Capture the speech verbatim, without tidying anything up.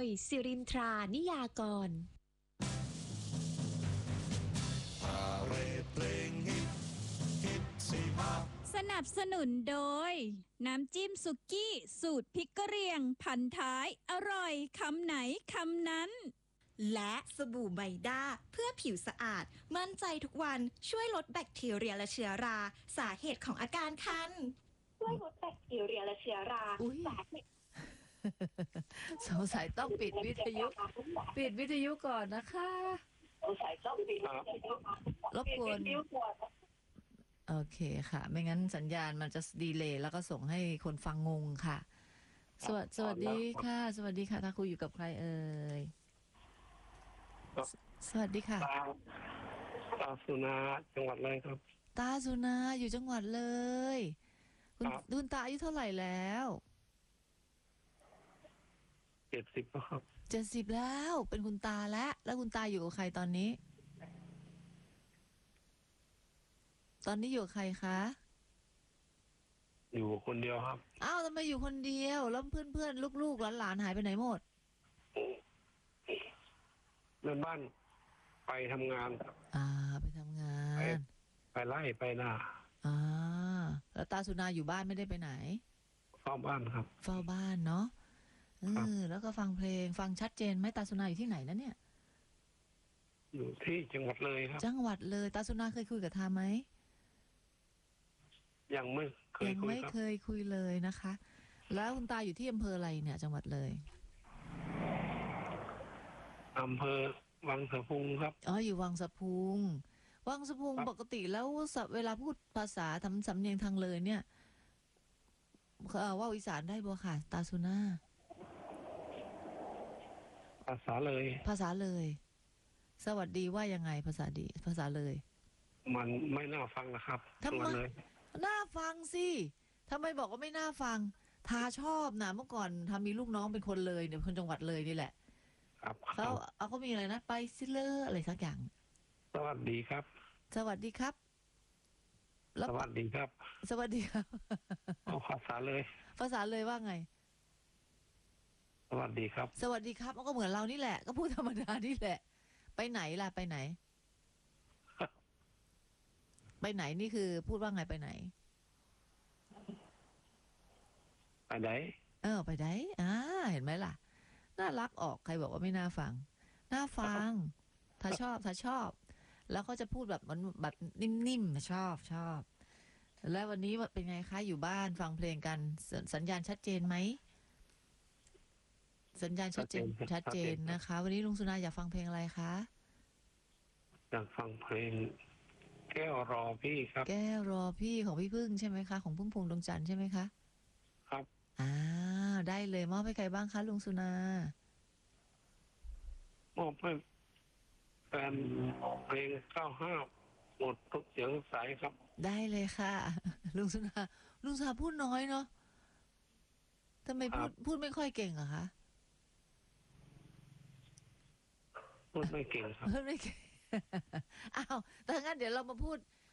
ยสิรินทรานิยากรสนับสนุนโดยน้ำจิ้มสุกี้สูตรพริกกะเหรี่ยงพันท้ายอร่อยคำไหนคำนั้นและสบู่ไบด้าเพื่อผิวสะอาดมั่นใจทุกวันช่วยลดแบคทีเรียและเชื้อราสาเหตุของอาการคันช่วยลดแบคทีเรียและเชื้อราสาเหตุสงสัยต้องปิดวิทยุปิดวิทยุก่อนนะคะสงสัยต้องปิดรบกวนโอเคค่ะไม่งั้นสัญญาณมันจะดีเลย์แล้วก็ส่งให้คนฟังงงค่ะสวัสสวัสดีค่ะสวัสดีค่ะถ้าคุยอยู่กับใครเอ่ยสวัสดีค่ะตาตาสุนาจังหวัดเลยครับตาสุนาอยู่จังหวัดเลยคุณคุณตาอายุเท่าไหร่แล้วเจ็ดสิบครับเจ็ดสิบแล้วเป็นคุณตาแล้วแล้วคุณตาอยู่กับใครตอนนี้ตอนนี้อยู่กับใครคะอยู่คนเดียวครับอ้าวทำไมอยู่คนเดียวแล้วเพื่อนเพื่อนลูกๆหลานๆหายไปไหนหมดแม่บ้านไปทำงานครับอ่าไปทำงานไปไปไล่ไปนาอ่าแล้วตาสุนาอยู่บ้านไม่ได้ไปไหนเฝ้าบ้านครับเฝ้าบ้านเนาะเออแล้วก็ฟังเพลงฟังชัดเจนไหมตาสุนาอยู่ที่ไหนนะเนี่ยอยู่ที่จังหวัดเลยครับจังหวัดเลยตาสุนาเคยคุยกับทาไหมยังไม่เคยยังไม่เคยคุยเลยนะคะแล้วคุณตาอยู่ที่อำเภออะไรเนี่ยจังหวัดเลยอำเภอวังสะพุงครับอ๋ออยู่วังสะพุงวังสะพุงปกติแล้วเวลาพูดภาษาทำสำเนียงทางเลยเนี่ยว่าอีสานได้บ่ค่ะตาสุนาภาษาเลยภาษาเลยสวัสดีว่ายังไงภาษาดีภาษาเลยมันไม่น่าฟังนะครับทำไมน่าฟังสิทำไมบอกว่าไม่น่าฟังทาชอบนะเมื่อก่อนทามีลูกน้องเป็นคนเลยเนี่ยคนจังหวัดเลยนี่แหละครับเขาเอาเขามีอะไรนะไปซิเลอร์อะไรสักอย่างสวัสดีครับสวัสดีครับสวัสดีครับสวัสดีครับเอาภาษาเลยภาษาเลยว่าไงสวัสดีครับสวัสดีครับมันก็เหมือนเรานี่แหละก็พูดธรรมดานี่แหละไปไหนล่ะไปไหนไปไหนนี่คือพูดว่าไงไปไหนไปไหนเออไปไหนอ่าเห็นไหมล่ะน่ารักออกใครบอกว่าไม่น่าฟังน่าฟังถ้าชอบถ้าชอบแล้วก็จะพูดแบบมันแบบนิ่มๆชอบชอบแล้ววันนี้เป็นไงคะอยู่บ้านฟังเพลงกันสัญญาณชัดเจนไหมสัญญาณชัดเจนชัดเจนนะคะวันนี้ลุงสุนาอยากฟังเพลงอะไรคะอยากฟังเพลงแก้วรอพี่ครับแก้วรอพี่ของพี่พึ่งใช่ไหมคะของพุ่มพวงดวงจันทร์ใช่ไหมคะครับอ่าได้เลยมอบให้ใครบ้างคะลุงสุนามอบให้แฟนเพลงเก้าห้าหมดทุกเสียงสายครับได้เลยค่ะลุงสุนาลุงสุนาพูดน้อยเนาะทำไมพูดพูดไม่ค่อยเก่งอะคะพูดไม่เก่งครับพูดไม่เก่งอ้าวแต่งั้นเดี๋ยวเรามาพูด